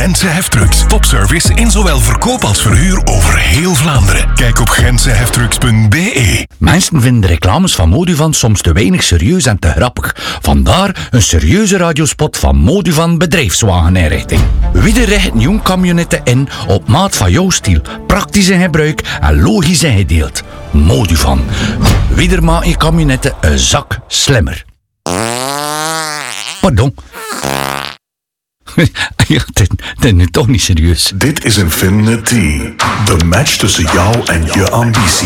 Gentse Heftrucks. Topservice in zowel verkoop als verhuur over heel Vlaanderen. Kijk op gentseheftrucks.be. Mensen vinden de reclames van Moduvan soms te weinig serieus en te grappig. Vandaar een serieuze radiospot van Moduvan bedrijfswageninrichting. Wie richt jong camionetten in op maat van jouw stijl, praktisch in gebruik en logisch ingedeeld. Moduvan. Wie maakt je camionetten een zak slimmer. Pardon. Ja, dit is nu toch niet serieus. Dit is Infinity. De match tussen jou en je ambitie.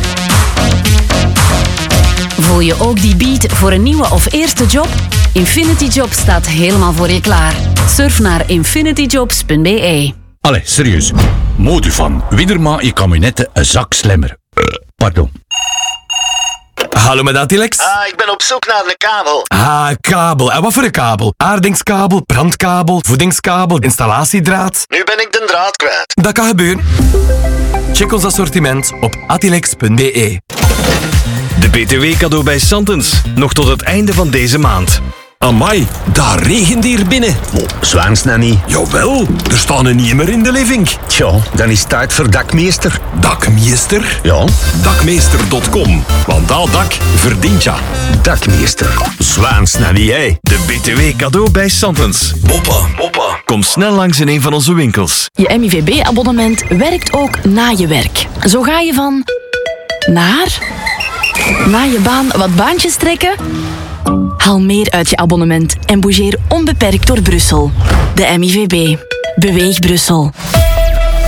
Voel je ook die beat voor een nieuwe of eerste job? Infinity Jobs staat helemaal voor je klaar. Surf naar infinityjobs.be. Allee, serieus. Moduvan. Wie maakt je camionetten een zak slimmer. Pardon. Hallo met Atilex. Ik ben op zoek naar de kabel. Kabel. En wat voor een kabel? Aardingskabel, brandkabel, voedingskabel, installatiedraad. Nu ben ik de draad kwijt. Dat kan gebeuren. Check ons assortiment op atilex.be. De BTW cadeau bij Santens. Nog tot het einde van deze maand. Amai, daar regent hier binnen. Zwaans niet. Jawel, er staan er niet meer in de living. Tja, dan is het tijd voor dakmeester. Dakmeester? Ja. Dakmeester.com. Want al dak verdient ja. Dakmeester. Zwaans niet, hè. De BTW cadeau bij Santens. Hoppa. Kom snel langs in een van onze winkels. Je MIVB-abonnement werkt ook na je werk. Zo ga je van... naar... na je baan wat baantjes trekken... Haal meer uit je abonnement en bougeer onbeperkt door Brussel. De MIVB. Beweeg Brussel.